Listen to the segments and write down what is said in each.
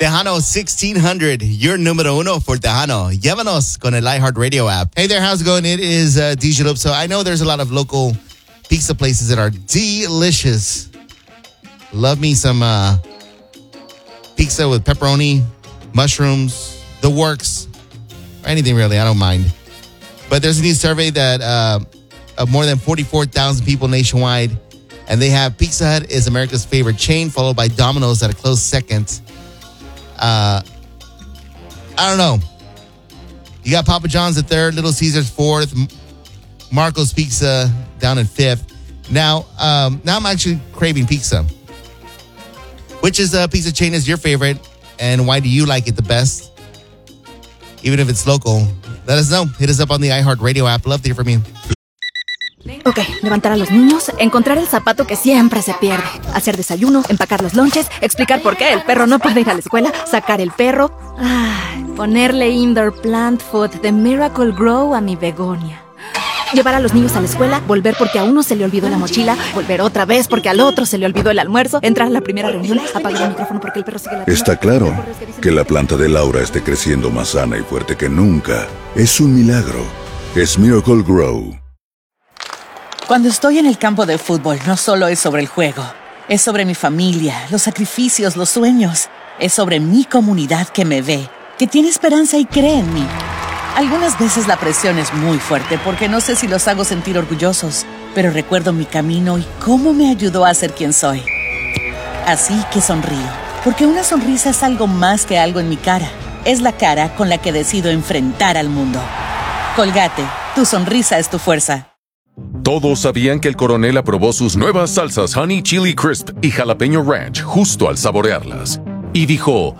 Tejano 1600, your número uno for Tejano. Llévanos con el iHeartRadio app. Hey there, how's it going? It is DJ Loop. So I know there's a lot of local pizza places that are delicious. Love me some pizza with pepperoni, mushrooms, the works, or anything really. I don't mind. But there's a new survey that of more than 44,000 people nationwide, and they have Pizza Hut is America's favorite chain, followed by Domino's at a close second. I don't know. You got Papa John's at third, Little Caesars fourth, Marco's Pizza down in fifth. Now I'm actually craving pizza. Which is pizza chain is your favorite, and why do you like it the best? Even if it's local, let us know. Hit us up on the iHeartRadio app. Love to hear from you. Ok, levantar a los niños, encontrar el zapato que siempre se pierde, hacer desayuno, empacar los lonches, explicar por qué el perro no puede ir a la escuela, sacar el perro, ponerle indoor plant food de Miracle Grow a mi begonia. Llevar a los niños a la escuela, volver porque a uno se le olvidó la mochila, volver otra vez porque al otro se le olvidó el almuerzo, entrar a la primera reunión, apagar el micrófono porque el perro sigue la... Está claro que la planta de Laura esté creciendo más sana y fuerte que nunca. Es un milagro. Es Miracle Grow. Cuando estoy en el campo de fútbol, no solo es sobre el juego. Es sobre mi familia, los sacrificios, los sueños. Es sobre mi comunidad que me ve, que tiene esperanza y cree en mí. Algunas veces la presión es muy fuerte porque no sé si los hago sentir orgullosos, pero recuerdo mi camino y cómo me ayudó a ser quien soy. Así que sonrío, porque una sonrisa es algo más que algo en mi cara. Es la cara con la que decido enfrentar al mundo. Colgate, tu sonrisa es tu fuerza. Todos sabían que el coronel aprobó sus nuevas salsas Honey Chili Crisp y Jalapeño Ranch justo al saborearlas. Y dijo...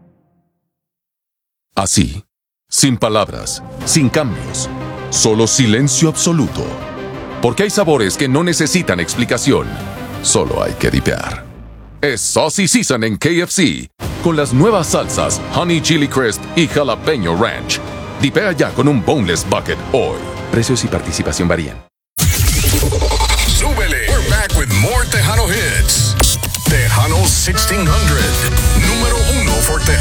así, sin palabras, sin cambios, solo silencio absoluto. Porque hay sabores que no necesitan explicación, solo hay que dipear. Es Saucy Season en KFC, con las nuevas salsas Honey Chili Crisp y Jalapeño Ranch. Dipea ya con un Boneless Bucket hoy. Precios y participación varían. Súbele. We're back with more Tejano hits. Tejano 1600. Número uno for Tejano.